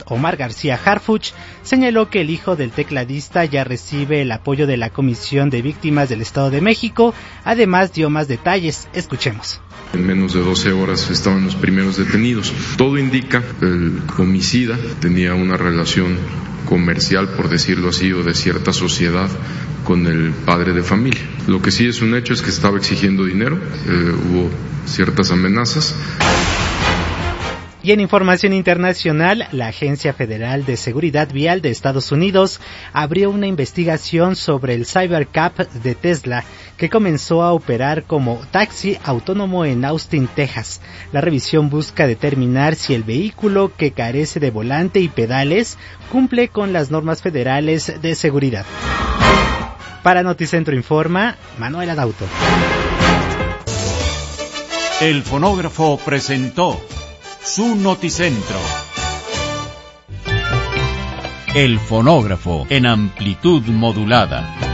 Omar García Harfuch, señaló que el hijo del tecladista ya recibe el apoyo de la Comisión de Víctimas del Estado de México. Además dio más detalles. Escuchemos. En menos de 12 horas estaban los primeros detenidos. Todo indica que el homicida tenía una relación comercial, por decirlo así, o de cierta sociedad con el padre de familia. Lo que sí es un hecho es que estaba exigiendo dinero, hubo ciertas amenazas. Y en información internacional, la Agencia Federal de Seguridad Vial de Estados Unidos abrió una investigación sobre el Cybercab de Tesla, que comenzó a operar como taxi autónomo en Austin, Texas. La revisión busca determinar si el vehículo, que carece de volante y pedales, cumple con las normas federales de seguridad. Para Noticentro Informa, Manuel Adauto. El fonógrafo presentó su Noticentro. El fonógrafo en amplitud modulada.